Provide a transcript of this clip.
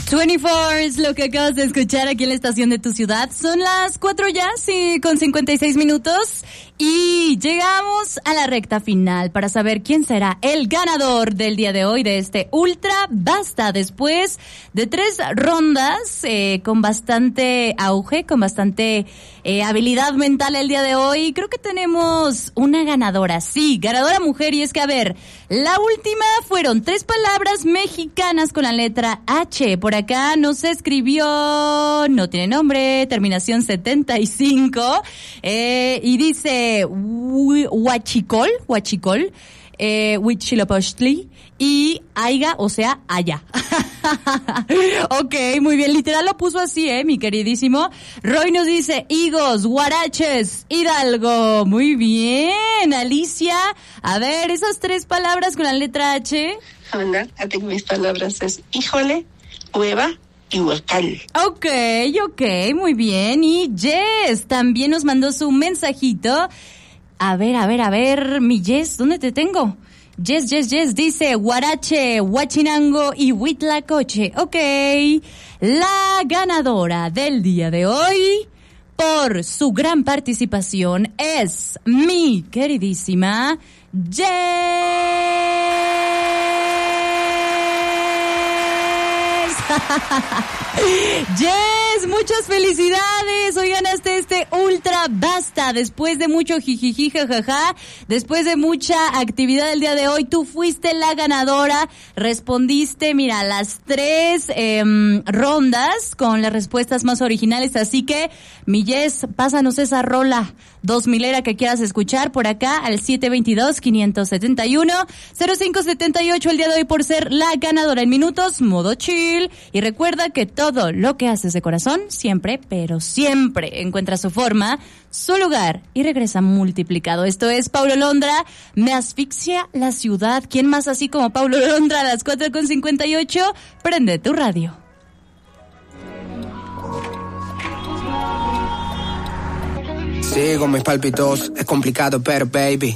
24 es lo que acabas de escuchar aquí en la estación de tu ciudad. Son las 4 ya, sí, con 56 minutos. Y llegamos a la recta final para saber quién será el ganador del día de hoy de este Ultra Basta. Después de 3 rondas con bastante auge, con bastante habilidad mental el día de hoy, creo que tenemos una ganadora. Sí, ganadora mujer. Y es que, a ver, la última fueron 3 palabras mexicanas con la letra H. Por acá nos escribió, no tiene nombre, terminación 75, y dice huachicol, huichilopochtli, y aiga, o sea, allá. Ok, muy bien, literal lo puso así, mi queridísimo. Roy nos dice higos, guaraches, Hidalgo. Muy bien, Alicia. A ver, esas 3 palabras con la letra H. Hola, mis palabras es híjole, hueva y huacal. Ok, muy bien. Y Jess también nos mandó su mensajito. A ver, mi Jess, ¿dónde te tengo? Jess, dice Guarache, Huachinango y Huitlacoche. Ok, la ganadora del día de hoy, por su gran participación, es mi queridísima Jess. Jess, muchas felicidades. Hoy ganaste este Ultra Basta. Después de mucho jijiji, jajaja, después de mucha actividad el día de hoy, tú fuiste la ganadora. Respondiste, mira, las 3 rondas con las respuestas más originales. Así que, mi Jess, pásanos esa rola 2000era que quieras escuchar por acá al 722-571-0578 el día de hoy por ser la ganadora en minutos, modo chill. Y recuerda que todo lo que haces de corazón siempre, pero siempre encuentra su forma, su lugar y regresa multiplicado. Esto es Paulo Londra, Me asfixia la ciudad. ¿Quién más así como Paulo Londra a las 4:58? Prende tu radio. Sigo mis palpitos, es complicado, pero baby,